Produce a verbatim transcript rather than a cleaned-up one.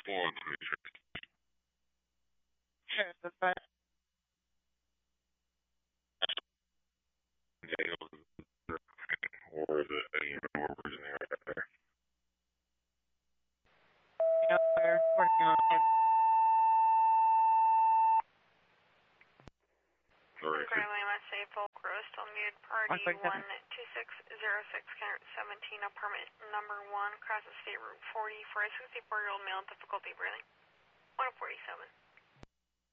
Full on twenty-six. Sure, that's fine. Daniels, or is it any more in the area there? Yeah, we're working on it. Sorry. Grandma Safe Oak Roast on mute party one two six zero six seventeen apartment number one crosses state route forty for a sixty-four year old male difficulty breathing. one forty-seven.